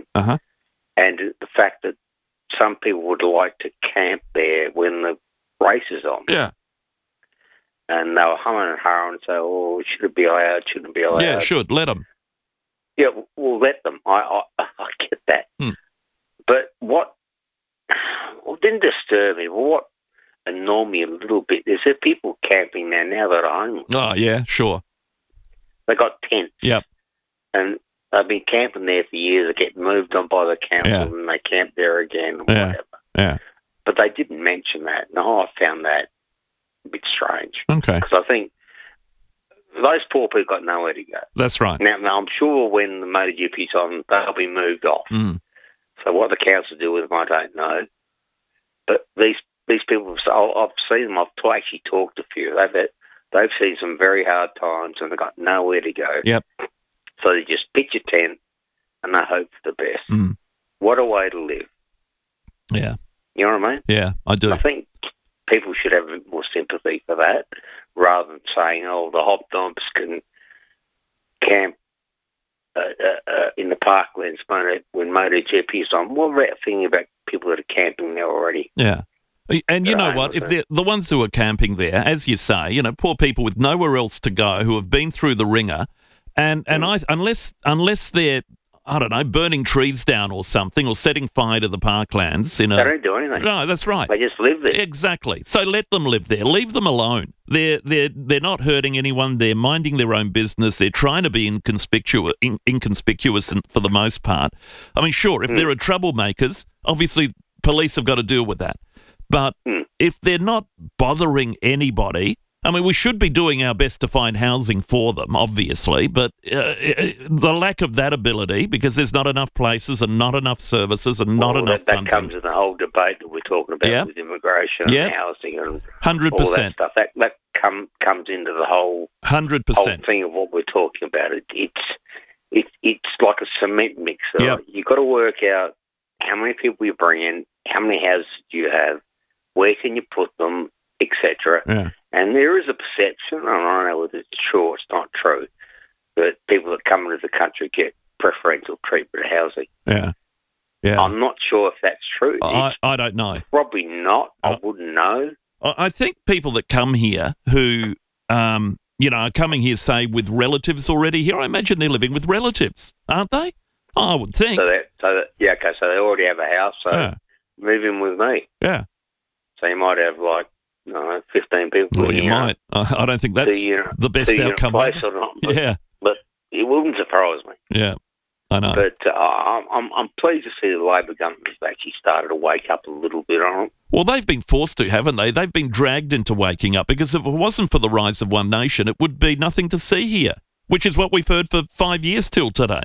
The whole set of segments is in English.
Uh-huh. and the fact that some people would like to camp there when the race is on. Yeah. And they were humming and hawing and say, oh, should it be allowed, shouldn't it be allowed? Yeah, it should. Let them. Yeah, we'll let them. I get that. But what didn't disturb me, what annoyed me a little bit, is there people camping there now that are homeless. Oh, yeah, sure. They got tents. Yep. And they've been camping there for years. They get moved on by the council and they camp there again or whatever. Yeah. But they didn't mention that. No, I found that a bit strange. Okay. Because I think those poor people got nowhere to go. That's right. Now I'm sure when the MotoGP's on, they'll be moved off. So what the council do with them, I don't know. But these people, I've seen them. I've actually talked to a few. They've seen some very hard times and they've got nowhere to go. Yep. So they just pitch a tent and they hope for the best. What a way to live. Yeah. You know what I mean? Yeah, I do. I think people should have a bit more sympathy for that rather than saying, oh, the hop dumps can camp in the parklands when MotoGP is on. What about thinking about people that are camping there already? Yeah. And you know what? If they're the ones who are camping there, as you say, poor people with nowhere else to go who have been through the ringer, and unless they're, I don't know, burning trees down or something, or setting fire to the parklands they don't do anything. No, that's right. They just live there. Exactly. So let them live there. Leave them alone. They're not hurting anyone. They're minding their own business. They're trying to be inconspicuous for the most part. I mean, sure, if there are troublemakers, obviously police have got to deal with that. But if they're not bothering anybody, I mean, we should be doing our best to find housing for them, obviously, but the lack of that ability, because there's not enough places and not enough services and not enough funding. That comes in the whole debate that we're talking about with immigration and housing and 100%. all that stuff. That comes into the whole 100% whole thing of what we're talking about. It's like a cement mixer. Yep. You've got to work out how many people you bring in, how many houses do you have, where can you put them, etc. Yeah. And there is a perception, and I don't know whether it's true or it's not true, that people that come into the country get preferential treatment of housing. Yeah. Yeah. I'm not sure if that's true. I don't know. Probably not. I wouldn't know. I think people that come here who, are coming here, say, with relatives already here, I imagine they're living with relatives, aren't they? I would think. So they already have a house, so move in with me. Yeah. So you might have 15 people. Well, you might. I don't think that's the best outcome. Place or not, but it wouldn't surprise me. Yeah, I know. But I'm pleased to see the Labor government has actually started to wake up a little bit on it. Well, they've been forced to, haven't they? They've been dragged into waking up, because if it wasn't for the rise of One Nation, it would be nothing to see here, which is what we've heard for 5 years till today.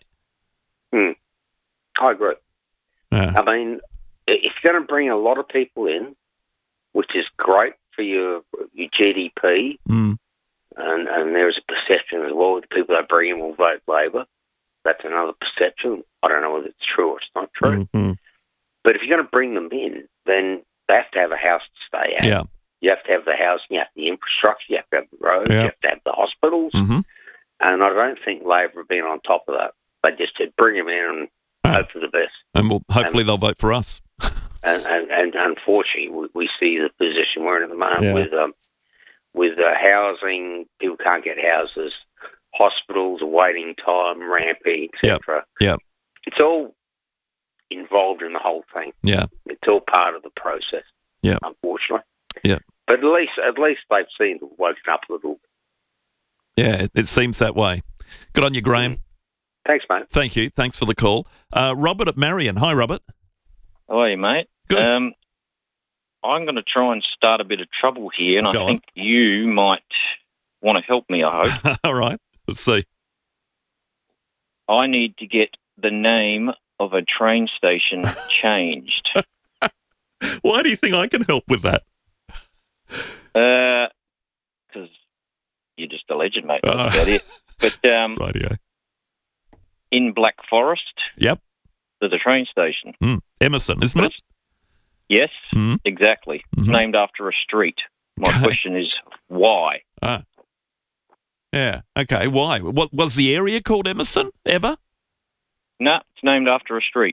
I agree. Yeah. I mean, if you're going to bring a lot of people in, which is great for your GDP, and there's a perception as well that the people that bring in will vote Labor. That's another perception. I don't know whether it's true or it's not true. But if you're going to bring them in, then they have to have a house to stay at. Yeah. You have to have the housing, you have the infrastructure, you have to have the roads, you have to have the hospitals. And I don't think Labor have been on top of that. They just said bring them in and hope for the best. And hopefully they'll vote for us. And unfortunately, we see the position we're in at the moment with housing. People can't get houses, hospitals, waiting time, ramping, etc. Yeah, it's all involved in the whole thing. Yeah, it's all part of the process. Yeah, unfortunately. Yeah, but at least they've seen to woken up a little. Yeah, it seems that way. Good on you, Graham. Thanks, mate. Thank you. Thanks for the call. Robert at Marion. Hi, Robert. How are you, mate? Good. I'm going to try and start a bit of trouble here, and I think you might want to help me, I hope. All right. Let's see. I need to get the name of a train station changed. Why do you think I can help with that? Because you're just a legend, mate. That's about it. But rightio. In Black Forest, yep, there's a train station. Emerson, isn't it? Yes, exactly. It's named after a street. My question is, why? Yeah, okay, why? What was the area called Emerson, ever? No, it's named after a street.